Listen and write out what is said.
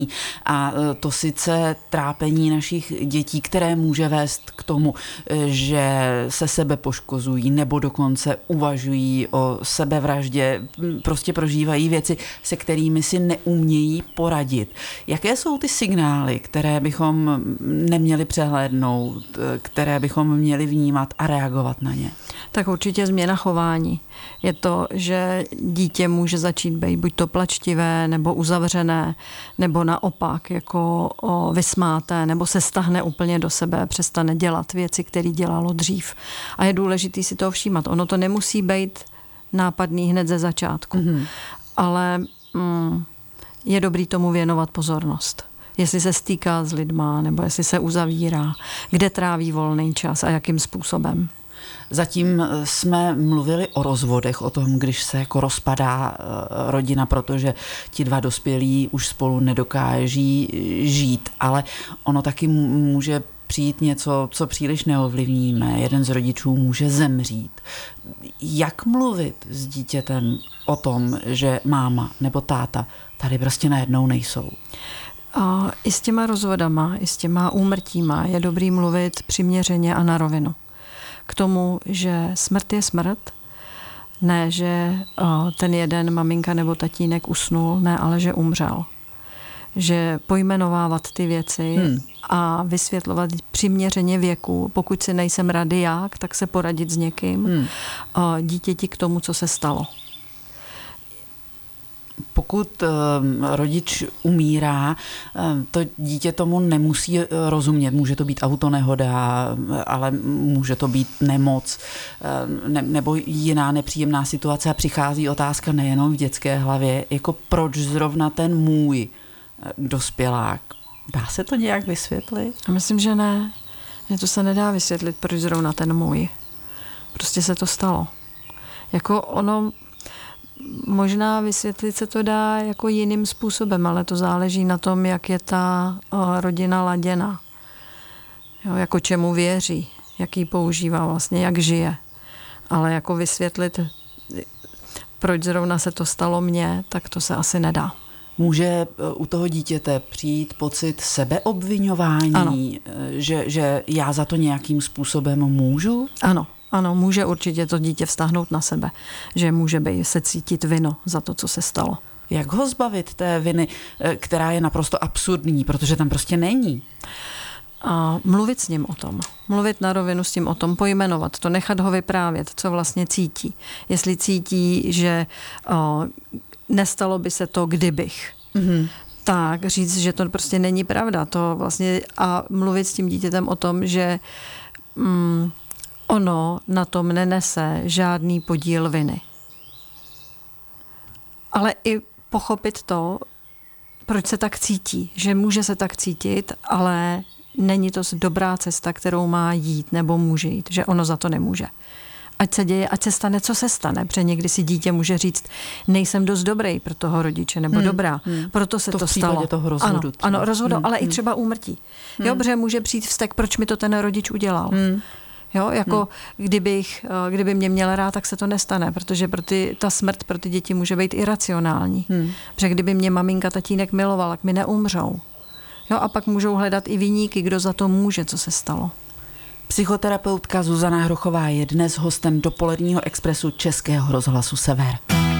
A to sice trápení našich dětí, které může vést k tomu, že se sebe poškozují nebo dokonce uvažují o sebevraždě, prostě prožívají věci, se kterými si neumějí poradit. Jaké jsou ty signály, které bychom neměli přehlédnout, které bychom měli vnímat a reagovat na ně? Tak určitě změna chování. Je to, že dítě může začít být buď to plačtivé, nebo uzavřené, nebo naopak jako vysmáté, nebo se stahne úplně do sebe, přestane dělat věci, které dělalo dřív. A je důležité si toho všímat. Ono to nemusí být nápadný hned ze začátku, ale je dobrý tomu věnovat pozornost. Jestli se stýká s lidma, nebo jestli se uzavírá, kde tráví volný čas a jakým způsobem. Zatím jsme mluvili o rozvodech, o tom, když se jako rozpadá rodina, protože ti dva dospělí už spolu nedokáží žít, ale ono taky může přijít něco, co příliš neovlivníme. Jeden z rodičů může zemřít. Jak mluvit s dítětem o tom, že máma nebo táta tady prostě najednou nejsou? A i s těma rozvodama, i s těma úmrtíma je dobrý mluvit přiměřeně a na rovinu. K tomu, že smrt je smrt, ne, že ten jeden maminka nebo tatínek usnul, ne, ale že umřel. Že pojmenovávat ty věci a vysvětlovat přiměřeně věku. Pokud si nejsem rady jak, tak se poradit s někým. Dítěti k tomu, co se stalo. Pokud rodič umírá, to dítě tomu nemusí rozumět. Může to být autonehoda, ale může to být nemoc nebo jiná nepříjemná situace a přichází otázka nejenom v dětské hlavě, jako proč zrovna ten můj dospělák. Dá se to nějak vysvětlit? Myslím, že ne. To se nedá vysvětlit, proč zrovna ten můj. Prostě se to stalo. Jako ono možná vysvětlit se to dá jako jiným způsobem, ale to záleží na tom, jak je ta rodina laděna. Jo, jako čemu věří, jak ji používá vlastně, jak žije. Ale jako vysvětlit, proč zrovna se to stalo mně, tak to se asi nedá. Může u toho dítěte přijít pocit sebeobviňování, ano. Že já za to nějakým způsobem můžu? Ano, může určitě to dítě vztáhnout na sebe, že může se cítit vinu za to, co se stalo. Jak ho zbavit té viny, která je naprosto absurdní, protože tam prostě není? A mluvit s ním o tom. Mluvit na rovinu s tím o tom, pojmenovat to, nechat ho vyprávět, co vlastně cítí. Jestli cítí, že nestalo by se to, kdybych. Tak říct, že to prostě není pravda. To vlastně, a mluvit s tím dítětem o tom, že ono na tom nenese žádný podíl viny. Ale i pochopit to, proč se tak cítí. Že může se tak cítit, ale není to dobrá cesta, kterou má jít nebo může jít. Že ono za to nemůže. Ať se děje, ať se stane, co se stane. Protože někdy si dítě může říct, nejsem dost dobrý pro toho rodiče, nebo dobrá. Proto se to stalo. Toho rozvodu. Ano, rozvodu, ale i třeba úmrtí. Jo, protože může přijít vztek, proč mi to ten rodič udělal. Jo, jako kdyby mě měl rád, tak se to nestane, protože ta smrt pro ty děti může být iracionální. Protože kdyby mě maminka, tatínek miloval, tak mi neumřou. Jo, a pak můžou hledat i viníky, kdo za to může, co se stalo. Psychoterapeutka Zuzana Hrochová je dnes hostem dopoledního expresu Českého rozhlasu Sever.